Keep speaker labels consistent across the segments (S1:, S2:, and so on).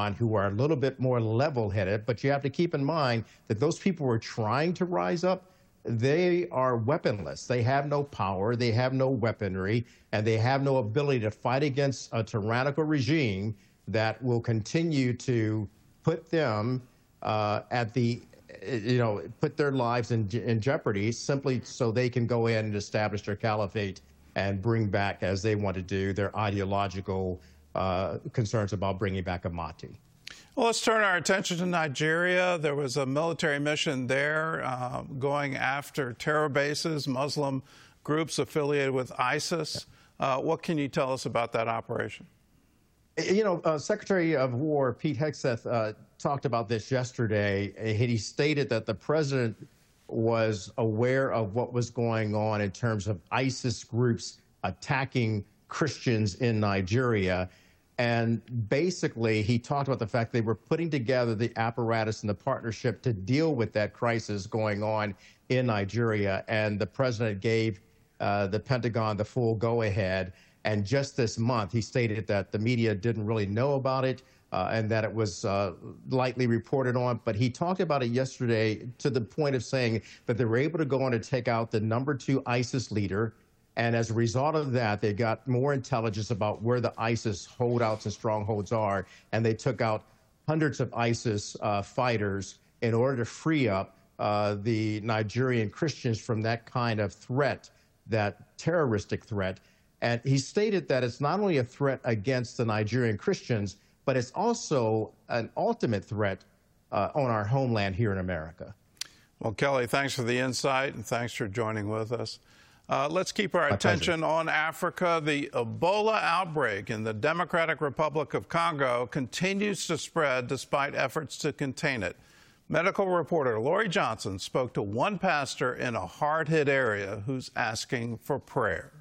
S1: who are a little bit more level-headed, but you have to keep in mind that those people who are trying to rise up, they are weaponless. They have no power, they have no weaponry, and they have no ability to fight against a tyrannical regime that will continue to put them put their lives in jeopardy simply so they can go in and establish their caliphate and bring back, as they want to do, their ideological concerns about bringing back a Mahdi.
S2: Well, let's turn our attention to Nigeria. There was a military mission there going after terror bases, Muslim groups affiliated with ISIS. What can you tell us about that operation?
S1: You know, Secretary of War Pete Hegseth talked about this yesterday. He stated that the president was aware of what was going on in terms of ISIS groups attacking Christians in Nigeria. And basically, he talked about the fact they were putting together the apparatus and the partnership to deal with that crisis going on in Nigeria. And the president gave the Pentagon the full go-ahead. And just this month, he stated that the media didn't really know about it and that it was lightly reported on. But he talked about it yesterday to the point of saying that they were able to go on to take out the #2 ISIS leader. And as a result of that, they got more intelligence about where the ISIS holdouts and strongholds are. And they took out hundreds of ISIS fighters in order to free up the Nigerian Christians from that kind of threat, that terroristic threat. And he stated that it's not only a threat against the Nigerian Christians, but it's also an ultimate threat on our homeland here in America.
S2: Well, Kelly, thanks for the insight and thanks for joining with us. Let's keep our attention on Africa. The Ebola outbreak in the Democratic Republic of Congo continues to spread despite efforts to contain it. Medical reporter Lori Johnson spoke to one pastor in a hard-hit area who's asking for prayer.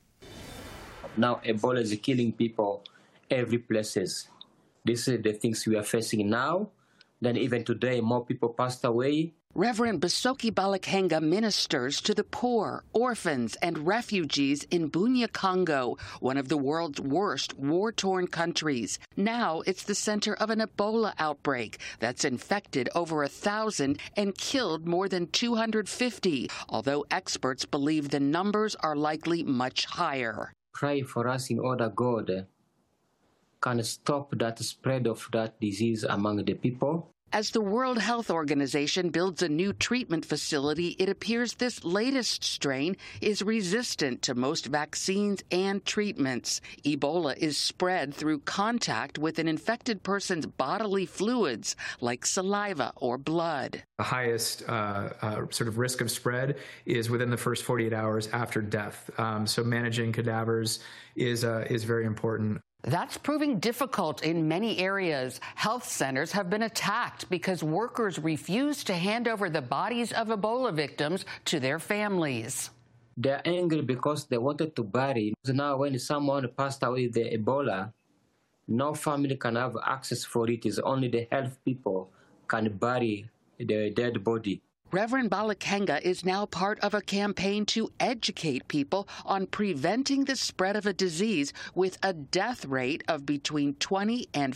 S3: Now Ebola is killing people every places. This is the things we are facing now. Then even today, more people passed away.
S4: Reverend Bisoki Balakenga ministers to the poor, orphans, and refugees in Bunia, Congo, one of the world's worst war-torn countries. Now it's the center of an Ebola outbreak that's infected over 1,000 and killed more than 250, although experts believe the numbers are likely much higher.
S3: Pray for us in order God can stop that spread of that disease among the people.
S4: As the World Health Organization builds a new treatment facility, it appears this latest strain is resistant to most vaccines and treatments. Ebola is spread through contact with an infected person's bodily fluids, like saliva or blood.
S5: The highest sort of risk of spread is within the first 48 hours after death. So managing cadavers is very important.
S4: That's proving difficult in many areas. Health centers have been attacked because workers refuse to hand over the bodies of Ebola victims to their families.
S3: They're angry because they wanted to bury. Now when someone passed away with the Ebola, no family can have access for it. It's only the health people can bury the dead body.
S4: Reverend Balakenga is now part of a campaign to educate people on preventing the spread of a disease with a death rate of between 20 and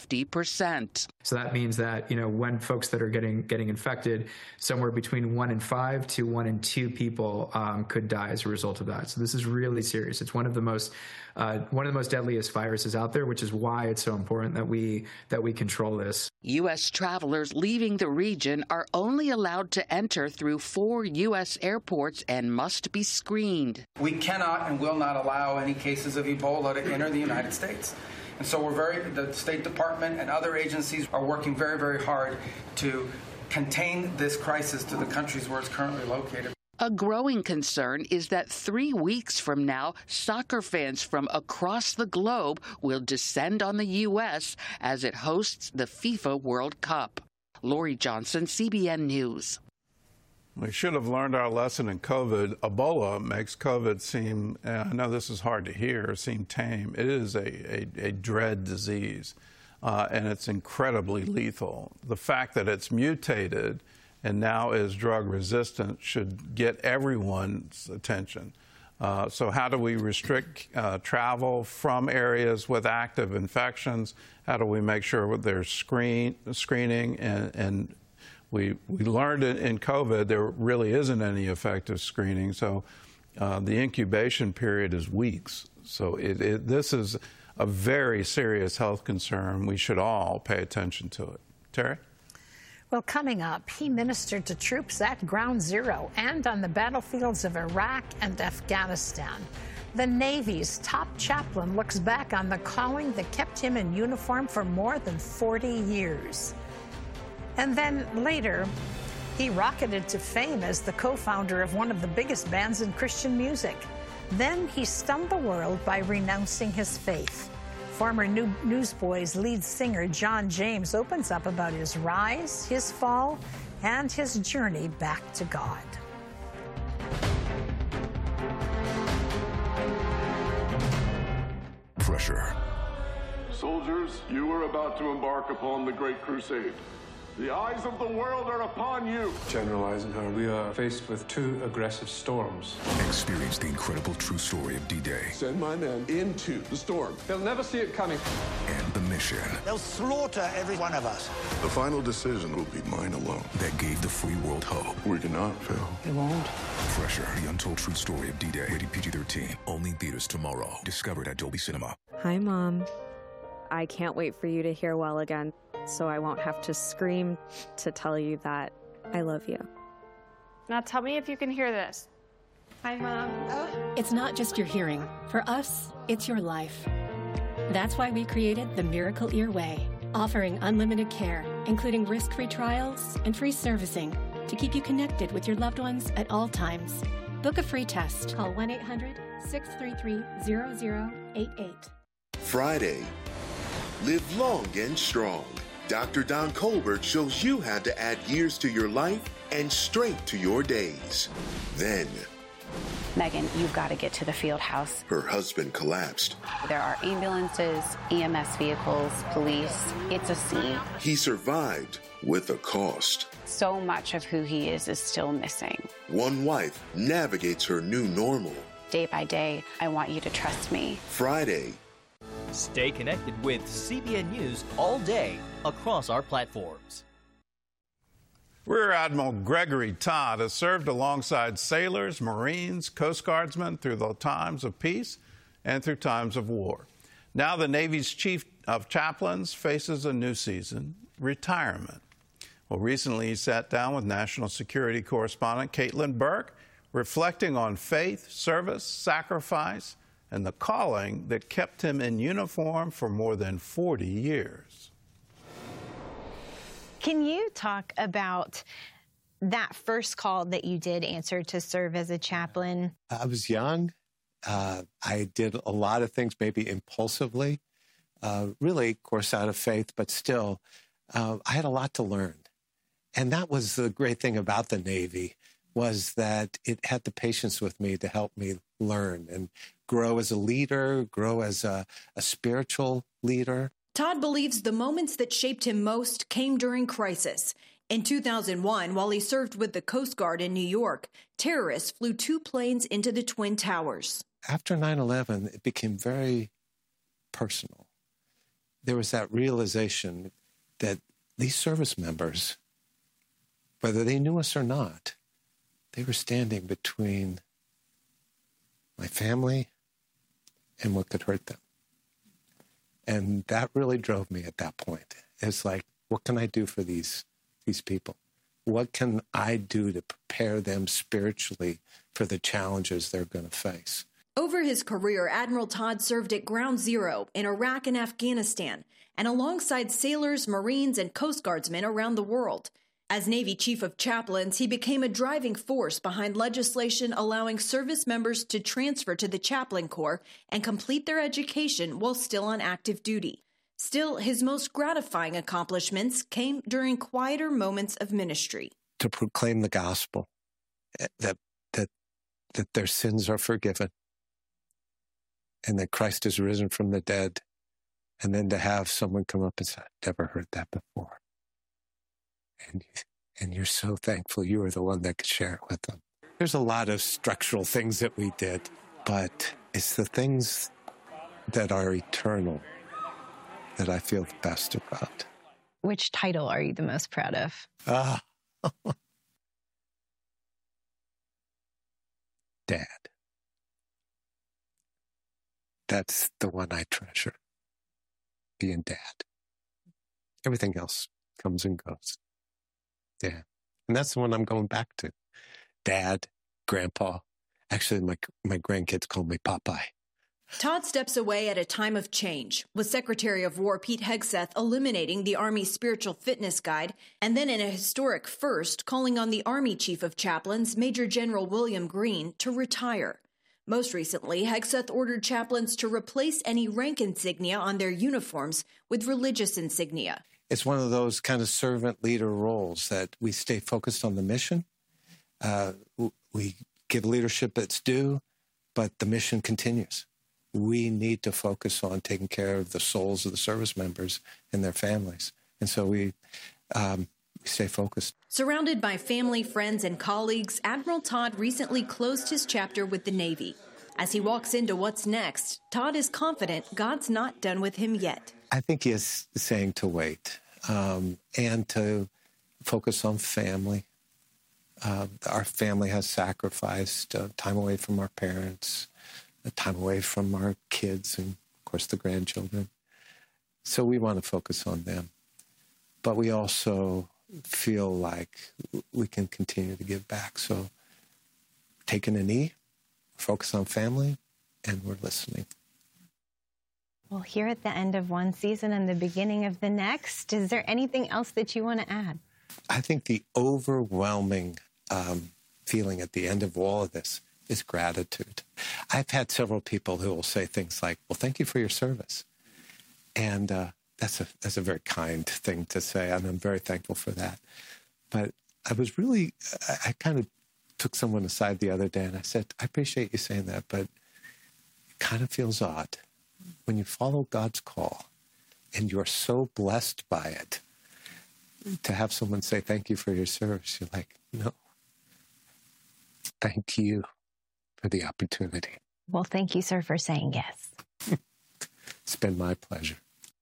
S4: 50%.
S5: So that means that, when folks that are getting infected, somewhere between 1 in 5 to 1 in 2 people could die as a result of that. So this is really serious. It's one of the most deadliest viruses out there, which is why it's so important that we control this.
S4: U.S. travelers leaving the region are only allowed to enter through 4 U.S. airports and must be screened.
S6: We cannot and will not allow any cases of Ebola to enter the United States. And so the State Department and other agencies are working very, very hard to contain this crisis to the countries where it's currently located.
S4: A growing concern is that 3 weeks from now, soccer fans from across the globe will descend on the U.S. as it hosts the FIFA World Cup. Lori Johnson, CBN News.
S2: We should have learned our lesson in COVID. Ebola makes COVID seem, I know this is hard to hear, seem tame. It is a dread disease, and it's incredibly lethal. The fact that it's mutated and now is drug resistant should get everyone's attention. So how do we restrict travel from areas with active infections? How do we make sure there's screening? And we learned in COVID there really isn't any effective screening. So the incubation period is weeks. So this is a very serious health concern. We should all pay attention to it. Terry?
S7: Well, coming up, he ministered to troops at Ground Zero and on the battlefields of Iraq and Afghanistan. The Navy's top chaplain looks back on the calling that kept him in uniform for more than 40 years. And then later, he rocketed to fame as the co-founder of one of the biggest bands in Christian music. Then he stunned the world by renouncing his faith. Former Newsboys lead singer John James opens up about his rise, his fall, and his journey back to God.
S8: Pressure.
S9: Soldiers, you are about to embark upon the Great Crusade. The eyes of the world are upon you.
S10: General Eisenhower, we are faced with two aggressive storms.
S8: Experience the incredible true story of D-Day.
S9: Send my men into the storm.
S10: They'll never see it coming.
S8: And the mission.
S11: They'll slaughter every one of us.
S9: The final decision will be mine alone.
S8: That gave the free world hope.
S9: We cannot fail.
S7: It won't.
S8: Pressure. The untold true story of D-Day. Rated PG-13. Only in theaters tomorrow. Discovered at Dolby Cinema.
S12: Hi, Mom. I can't wait for you to hear well again, so I won't have to scream to tell you that I love you.
S13: Now tell me if you can hear this. Hi, Mom.
S14: It's not just your hearing. For us, it's your life. That's why we created the Miracle Ear Way, offering unlimited care, including risk-free trials and free servicing to keep you connected with your loved ones at all times. Book a free test. Call 1-800-633-0088.
S15: Friday. Live long and strong. Dr. Don Colbert shows you how to add years to your life and strength to your days. Then,
S16: Megan, you've got to get to the field house.
S15: Her husband collapsed.
S16: There are ambulances, EMS vehicles, police. It's a scene.
S15: He survived with a cost.
S16: So much of who he is still missing.
S15: One wife navigates her new normal.
S16: Day by day, I want you to trust me.
S15: Friday.
S17: Stay connected with CBN News all day across our platforms.
S2: Rear Admiral Gregory Todd has served alongside sailors, Marines, Coast Guardsmen through the times of peace and through times of war. Now the Navy's Chief of Chaplains faces a new season, retirement. Well, recently he sat down with national security correspondent Caitlin Burke, reflecting on faith, service, sacrifice, and the calling that kept him in uniform for more than 40 years.
S18: Can you talk about that first call that you did answer to serve as a chaplain?
S19: I was young. I did a lot of things, maybe impulsively, really, of course, out of faith, but still, I had a lot to learn. And that was the great thing about the Navy, was that it had the patience with me to help me learn and grow as a leader, grow as a spiritual leader.
S20: Todd believes the moments that shaped him most came during crisis. In 2001, while he served with the Coast Guard in New York, terrorists flew 2 planes into the Twin Towers.
S19: After 9/11, it became very personal. There was that realization that these service members, whether they knew us or not, they were standing between my family and what could hurt them. And that really drove me at that point. It's like, what can I do for these people? What can I do to prepare them spiritually for the challenges they're going to face?
S20: Over his career, Admiral Todd served at Ground Zero in Iraq and Afghanistan, and alongside sailors, Marines, and Coast Guardsmen around the world. As Navy Chief of Chaplains, he became a driving force behind legislation allowing service members to transfer to the Chaplain Corps and complete their education while still on active duty. Still, his most gratifying accomplishments came during quieter moments of ministry.
S19: To proclaim the gospel, that their sins are forgiven, and that Christ is risen from the dead, and then to have someone come up and say, "I've never heard that before." And you're so thankful you were the one that could share it with them. There's a lot of structural things that we did. But it's the things that are eternal that I feel the best about.
S18: Which title are you the most proud of?
S19: Dad. That's the one I treasure. Being dad. Everything else comes and goes. Yeah. And that's the one I'm going back to. Dad, Grandpa. Actually, my grandkids call me Popeye.
S20: Todd steps away at a time of change, with Secretary of War Pete Hegseth eliminating the Army's spiritual fitness guide, and then in a historic first, calling on the Army Chief of Chaplains, Major General William Green, to retire. Most recently, Hegseth ordered chaplains to replace any rank insignia on their uniforms with religious insignia.
S19: It's one of those kind of servant leader roles that we stay focused on the mission. We give leadership its due, but the mission continues. We need to focus on taking care of the souls of the service members and their families. And so we stay focused.
S20: Surrounded by family, friends, and colleagues, Admiral Todd recently closed his chapter with the Navy. As he walks into what's next, Todd is confident God's not done with him yet.
S19: I think he is saying to wait and to focus on family. Our family has sacrificed time away from our parents, time away from our kids, and, of course, the grandchildren. So we want to focus on them. But we also feel like we can continue to give back. So taking a knee, focus on family, and we're listening.
S18: Well, here at the end of one season and the beginning of the next, is there anything else that you want to add?
S19: I think the overwhelming feeling at the end of all of this is gratitude. I've had several people who will say things like, well, thank you for your service. And that's a very kind thing to say, and I'm very thankful for that. But I kind of took someone aside the other day, and I said, I appreciate you saying that, but it kind of feels odd. When you follow God's call, and you're so blessed by it, to have someone say thank you for your service, you're like, no, thank you for the opportunity.
S18: Well, thank you, sir, for saying yes.
S19: It's been my pleasure.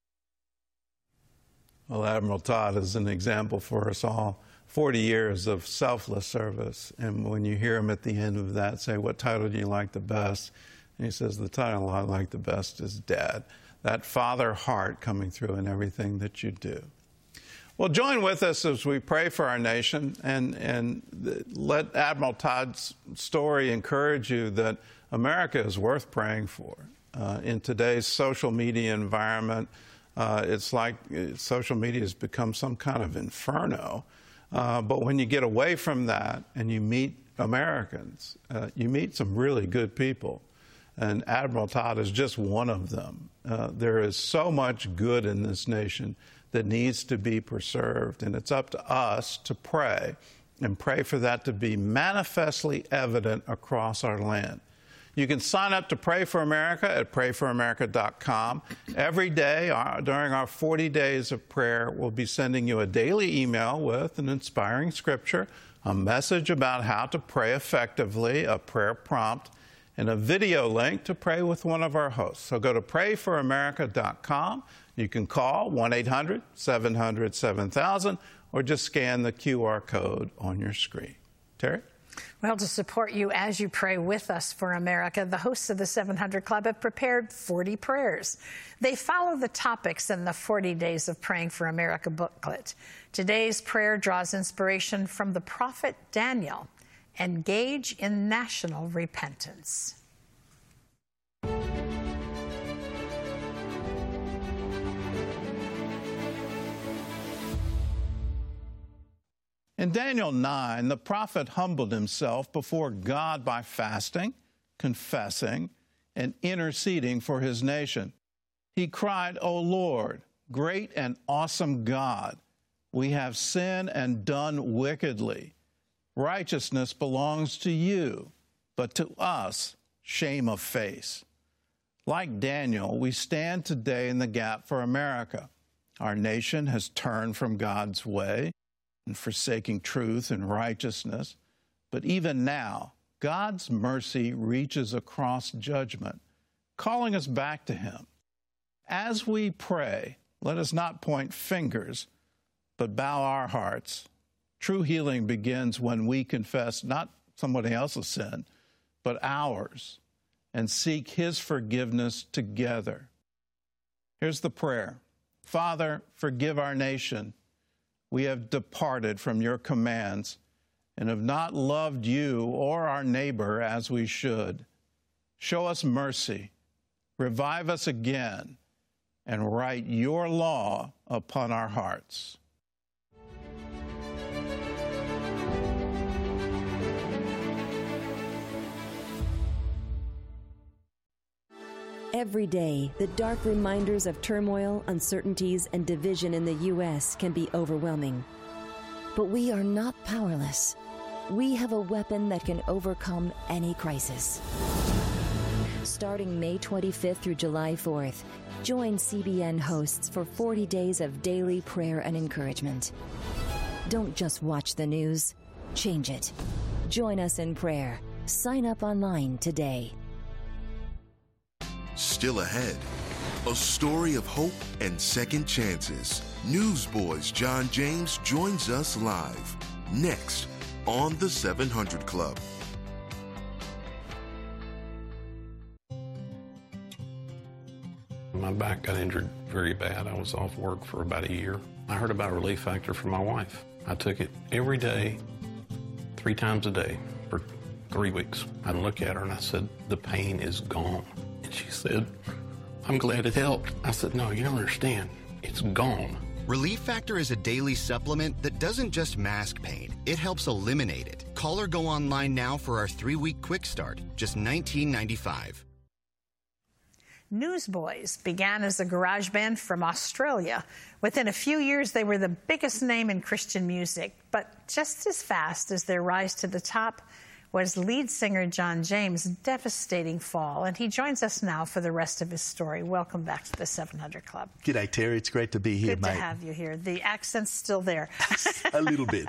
S2: Well, Admiral Todd is an example for us all. 40 years of selfless service. And when you hear him at the end of that say, what title do you like the best? And he says, the title I like the best is Dad. That father heart coming through in everything that you do. Well, join with us as we pray for our nation and let Admiral Todd's story encourage you that America is worth praying for. In today's social media environment, it's like social media has become some kind of inferno. But when you get away from that and you meet Americans, you meet some really good people. And Admiral Todd is just one of them. There is so much good in this nation that needs to be preserved, and it's up to us to pray and pray for that to be manifestly evident across our land. You can sign up to Pray for America at prayforamerica.com. Every day during our 40 days of prayer, we'll be sending you a daily email with an inspiring scripture, a message about how to pray effectively, a prayer prompt, and a video link to pray with one of our hosts. So go to prayforamerica.com. You can call 1-800-700-7000 or just scan the QR code on your screen. Terry?
S7: Well, to support you as you pray with us for America, the hosts of the 700 Club have prepared 40 prayers. They follow the topics in the 40 Days of Praying for America booklet. Today's prayer draws inspiration from the prophet Daniel. Engage in national repentance.
S2: In Daniel 9, the prophet humbled himself before God by fasting, confessing, and interceding for his nation. He cried, O Lord, great and awesome God, we have sinned and done wickedly. Righteousness belongs to you, but to us, shame of face. Like Daniel, we stand today in the gap for America. Our nation has turned from God's way and forsaking truth and righteousness. But even now, God's mercy reaches across judgment, calling us back to Him. As we pray, let us not point fingers, but bow our hearts. True healing begins when we confess not somebody else's sin, but ours, and seek His forgiveness together. Here's the prayer. Father, forgive our nation. We have departed from your commands and have not loved you or our neighbor as we should. Show us mercy, revive us again, and write your law upon our hearts.
S21: Every day, the dark reminders of turmoil, uncertainties, and division in the U.S. can be overwhelming. But we are not powerless. We have a weapon that can overcome any crisis. Starting May 25th through July 4th, join CBN hosts for 40 days of daily prayer and encouragement. Don't just watch the news, change it. Join us in prayer. Sign up online today.
S15: Still ahead, a story of hope and second chances. Newsboys John James joins us live next on the 700 Club.
S22: My back got injured very bad. I was off work for about a year. I heard about Relief Factor from my wife. I took it every day, 3 times a day for 3 weeks. I'd look at her and I said, the pain is gone. And she said, I'm glad it helped. I said, no, you don't understand. It's gone.
S23: Relief Factor is a daily supplement that doesn't just mask pain, it helps eliminate it. Call or go online now for our 3-week quick start, just $19.95.
S7: Newsboys began as a garage band from Australia. Within a few years, they were the biggest name in Christian music. But just as fast as their rise to the top was lead singer John James' devastating fall. And he joins us now for the rest of his story. Welcome back to the 700 Club.
S24: G'day, Terry. It's great to be here,
S7: mate. Good to have you here. The accent's still there.
S24: A little bit.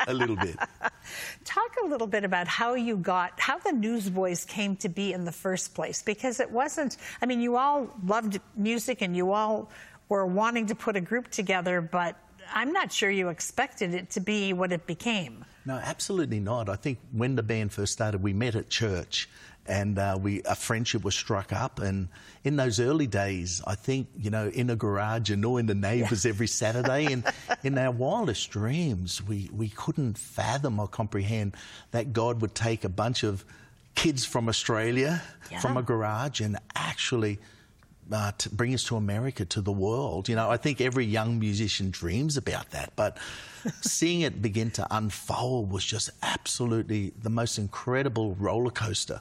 S7: Talk a little bit about how the Newsboys came to be in the first place. Because it wasn't, I mean, you all loved music and you all were wanting to put a group together, but I'm not sure you expected it to be what it became.
S24: No, absolutely not. I think when the band first started, we met at church and a friendship was struck up. And in those early days, I think, in a garage, annoying the neighbours every Saturday. And in our wildest dreams, we couldn't fathom or comprehend that God would take a bunch of kids from Australia, from a garage, and actually to bring us to America, to the world. I think every young musician dreams about that, but seeing it begin to unfold was just absolutely the most incredible roller coaster.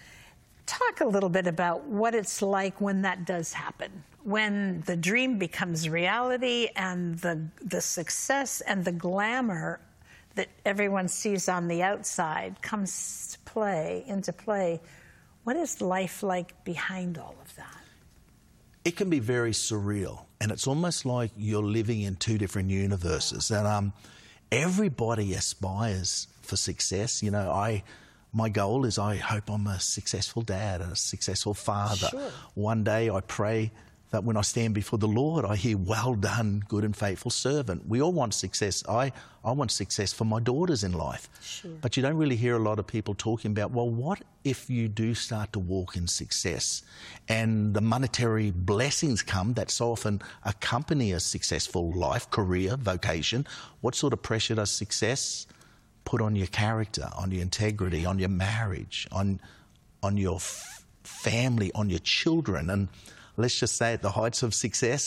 S7: Talk a little bit about what it's like when that does happen, when the dream becomes reality and the success and the glamour that everyone sees on the outside comes into play. What is life like behind all of that?
S24: It can be very surreal, and it's almost like you're living in 2 different universes. And everybody aspires for success. My goal is I hope I'm a successful dad, a successful father.
S7: Sure.
S24: One day I pray that when I stand before the Lord, I hear, well done, good and faithful servant. We all want success. I want success for my daughters in life.
S7: Sure.
S24: But you don't really hear a lot of people talking about, well, what if you do start to walk in success and the monetary blessings come that so often accompany a successful life, career, vocation? What sort of pressure does success put on your character, on your integrity, on your marriage, on your family, on your children? And let's just say at the heights of success,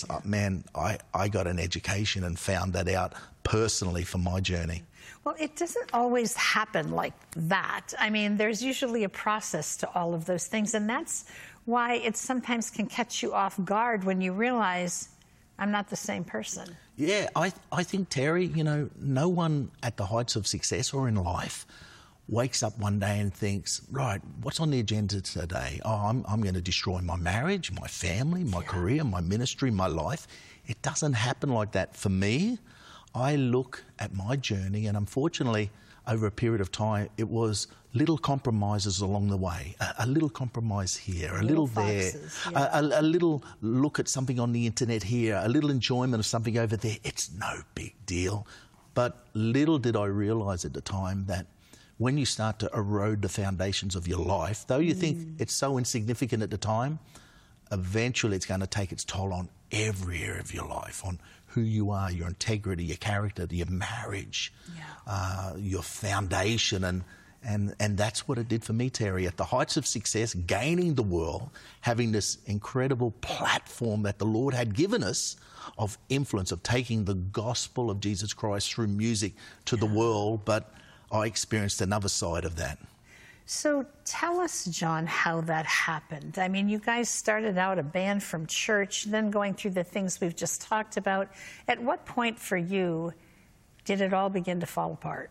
S24: I got an education and found that out personally for my journey.
S7: Well, it doesn't always happen like that. I mean, there's usually a process to all of those things, and that's why it sometimes can catch you off guard when you realize I'm not the same person.
S24: Yeah, I think, Terry, no one at the heights of success or in life wakes up one day and thinks, right, what's on the agenda today? Oh, I'm going to destroy my marriage, my family, my career, my ministry, my life. It doesn't happen like that for me. I look at my journey, and unfortunately, over a period of time, it was little compromises along the way. A little compromise here, a little there, a little look at something on the internet here, a little enjoyment of something over there. It's no big deal. But little did I realise at the time that when you start to erode the foundations of your life, though you think it's so insignificant at the time, eventually it's going to take its toll on every area of your life, on who you are, your integrity, your character, your marriage, your foundation. And that's what it did for me, Terry. At the heights of success, gaining the world, having this incredible platform that the Lord had given us of influence, of taking the gospel of Jesus Christ through music to the world, but I experienced another side of that.
S7: So tell us, John, how that happened. I mean, you guys started out a band from church, then going through the things we've just talked about. At what point for you did it all begin to fall apart?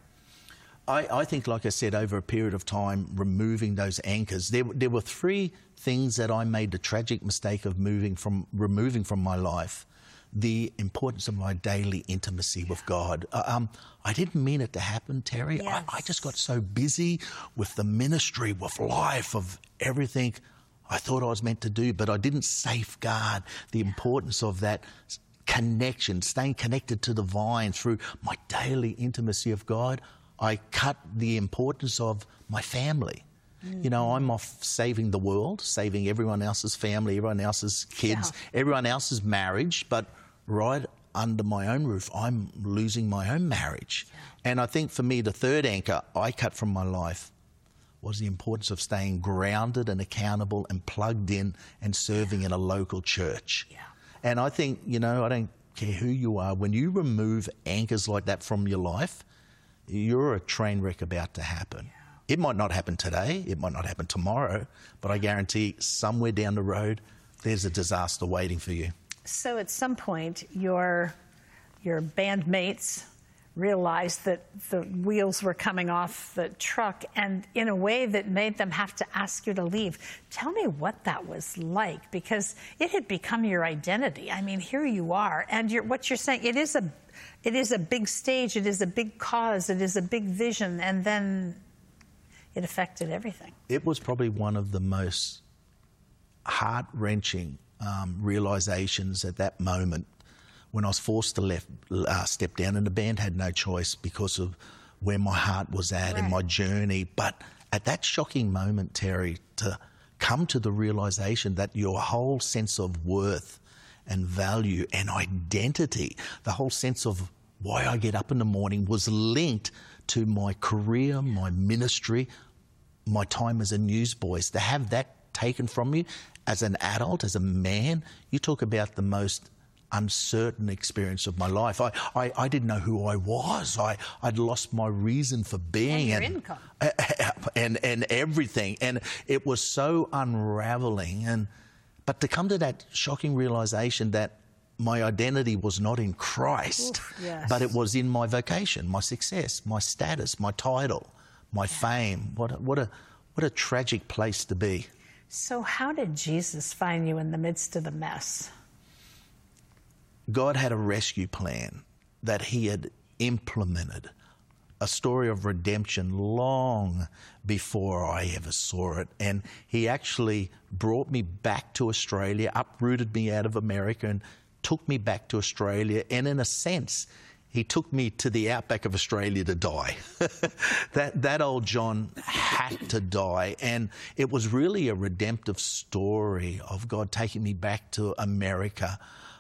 S24: I think, like I said, over a period of time, removing those anchors, there were three things that I made the tragic mistake of removing from my life. The importance of my daily intimacy with God. I didn't mean it to happen, Terry. Yes. I just got so busy with the ministry, with life, of everything I thought I was meant to do, but I didn't safeguard the importance of that connection, staying connected to the vine through my daily intimacy of God. I cut the importance of my family. You know, I'm off saving the world, saving everyone else's family, everyone else's kids, everyone else's marriage, but right under my own roof, I'm losing my own marriage. And I think for me, the third anchor I cut from my life was the importance of staying grounded and accountable and plugged in and serving in a local church. And I think, you know, I don't care who you are, when you remove anchors like that from your life, you're a train wreck about to happen. It might not happen today, it might not happen tomorrow, but I guarantee somewhere down the road, there's a disaster waiting for you.
S7: So at some point, your bandmates realized that the wheels were coming off the truck, and in a way that made them have to ask you to leave. Tell me what that was like, because it had become your identity. I mean, here you are, and what you're saying, it is a big stage, it is a big cause, it is a big vision, and then it affected everything. It
S24: was probably one of the most heart-wrenching realizations at that moment when I was forced to step down, and the band had no choice because of where my heart was at in my journey. But at that shocking moment, Terry, to come to the realization that your whole sense of worth and value and identity, the whole sense of why I get up in the morning, was linked to my career, my ministry, my time as a newsboy. To have that taken from you as an adult, as a man, you talk about the most uncertain experience of my life. I didn't know who I was. I'd lost my reason for being.
S7: And your income.
S24: And everything. And it was so unraveling. But to come to that shocking realisation that my identity was not in Christ, but it was in my vocation, my success, my status, my title, my fame. What a tragic place to be.
S7: So how did Jesus find you in the midst of the mess?
S24: God had a rescue plan that he had implemented, a story of redemption long before I ever saw it. And he actually brought me back to Australia, uprooted me out of America and took me back to Australia. And in a sense, he took me to the outback of Australia to die. that old John had to die. And it was really a redemptive story of God taking me back to America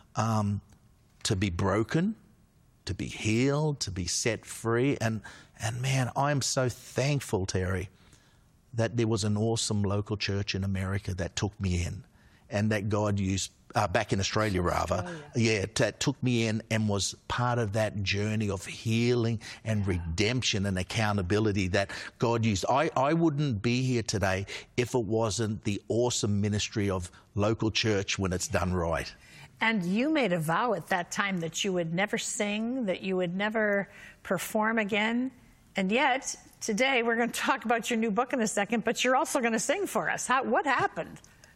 S24: to be broken, to be healed, to be set free. And man, I'm so thankful, Terry, that there was an awesome local church in America that took me in, and that God used, back in Australia rather, that took me in and was part of that journey of healing and redemption and accountability that God used. I wouldn't be here today if it wasn't the awesome ministry of local church when it's done right.
S7: And you made a vow at that time that you would never sing, that you would never perform again. And yet, today, we're going to talk about your new book in a second, but you're also going to sing for us. What happened?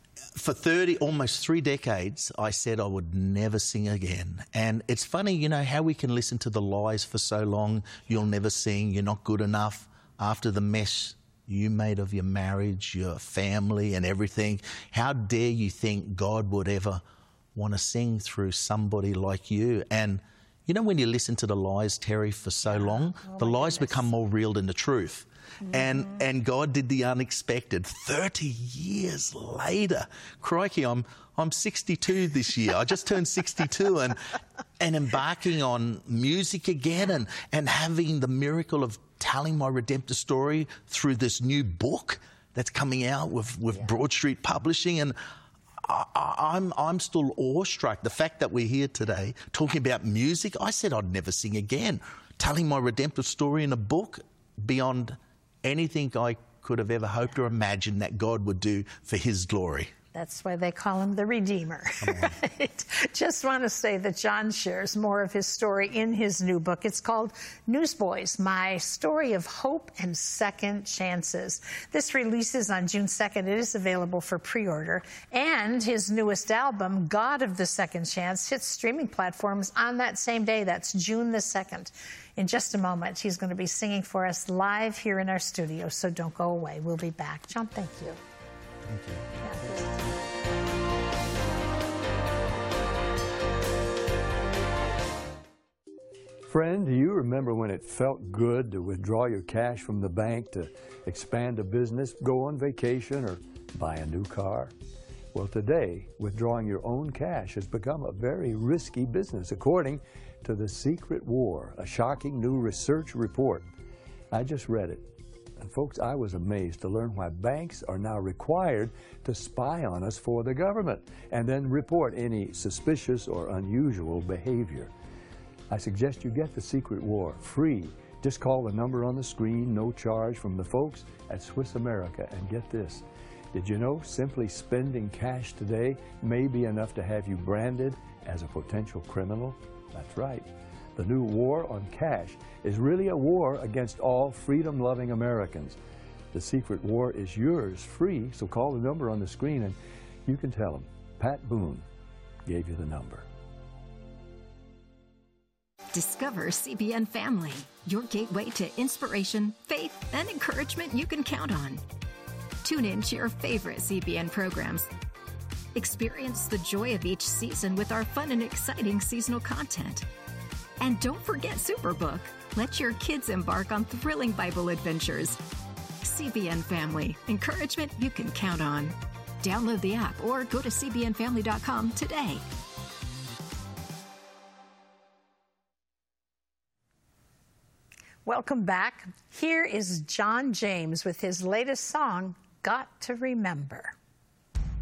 S24: For almost 3 decades, I said I would never sing again. And it's funny, you know, how we can listen to the lies for so long. You'll never sing, you're not good enough. After the mess you made of your marriage, your family and everything, how dare you think God would ever want to sing through somebody like you? And, you know, when you listen to the lies, Terry, for so long, the lies become more real than the truth. And God did the unexpected. 30 years later, crikey, I'm 62 this year. I just turned 62 and embarking on music again and having the miracle of telling my redemptive story through this new book that's coming out with Broad Street Publishing. And I'm still awestruck. The fact that we're here today talking about music, I said I'd never sing again. Telling my redemptive story in a book beyond anything I could have ever hoped or imagined that God would do for His glory.
S7: That's why they call him the Redeemer. Just want to say that John shares more of his story in his new book. It's called Newsboys, My Story of Hope and Second Chances. This releases on June 2nd. It is available for pre-order. And his newest album, God of the Second Chance, hits streaming platforms on that same day. That's June the 2nd. In just a moment, he's going to be singing for us live here in our studio, so don't go away. We'll be back. John, thank you.
S24: Thank you.
S1: Friend, do you remember when it felt good to withdraw your cash from the bank to expand a business, go on vacation, or buy a new car? Well, today, withdrawing your own cash has become a very risky business, according to The Secret War, a shocking new research report. I just read it. And folks, I was amazed to learn why banks are now required to spy on us for the government and then report any suspicious or unusual behavior. I suggest you get The Secret War free. Just call the number on the screen, no charge, from the folks at Swiss America. And get this, did you know simply spending cash today may be enough to have you branded as a potential criminal? That's right. The new war on cash is really a war against all freedom-loving Americans. The Secret War is yours free, so call the number on the screen and you can tell them Pat Boone gave you the number.
S3: Discover CBN Family, your gateway to inspiration, faith, and encouragement you can count on. Tune in to your favorite CBN programs. Experience the joy of each season with our fun and exciting seasonal content. And don't forget Superbook. Let your kids embark on thrilling Bible adventures. CBN Family, encouragement you can count on. Download the app or go to cbnfamily.com today.
S7: Welcome back. Here is John James with his latest song, Got to Remember.